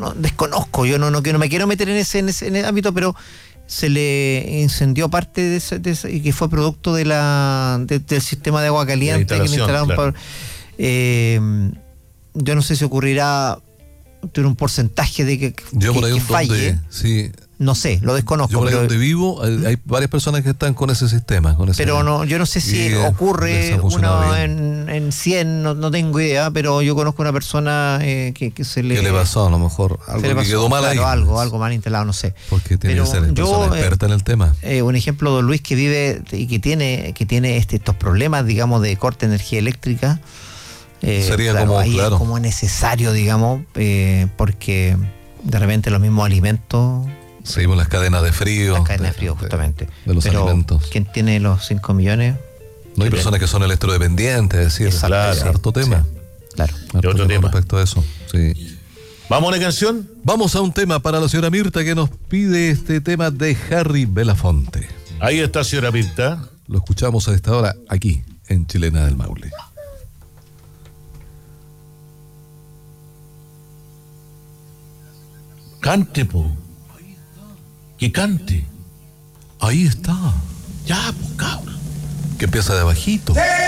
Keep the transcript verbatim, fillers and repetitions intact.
no desconozco, yo no, no, no me quiero meter en ese, en ese, en ese ámbito, pero se le incendió parte de ese, de ese, y que fue producto de la de, del sistema de agua caliente que le instalaron. Claro. Para, eh, yo no sé si ocurrirá tiene un porcentaje de que, yo que, por ahí que falle. Donde, sí. No sé, lo desconozco. Yo por ahí pero, donde vivo hay, hay varias personas que están con ese sistema. Con ese, pero no, yo no sé si ocurre uno en, en cien, no, no tengo idea, pero yo conozco una persona eh, que, que se le... ¿Qué le pasó? A lo mejor algo le pasó, que quedó mal claro, ahí. Algo, algo mal instalado, no sé. Porque tiene pero que ser yo, persona experta eh, en el tema. Eh, un ejemplo, don Luis, que vive y que tiene, que tiene este, estos problemas, digamos, de corte de energía eléctrica. Eh, Sería claro, como, ahí claro. es como necesario, digamos, eh, porque de repente los mismos alimentos... Seguimos las cadenas de frío. Las cadenas de, de frío, justamente. De, de los pero alimentos. ¿quién tiene los cinco millones? No hay personas que son electrodependientes, es decir, claro, es harto sí, tema. Sí, claro. Harto otro tema respecto a eso. Sí. ¿Vamos a una canción? Vamos a un tema para la señora Mirta que nos pide este tema de Harry Belafonte. Ahí está, señora Mirta. Lo escuchamos a esta hora aquí en Chilena del Maule. Cante, po. Que cante. Ahí está. Ya, pues, cabrón. Que empieza de bajito.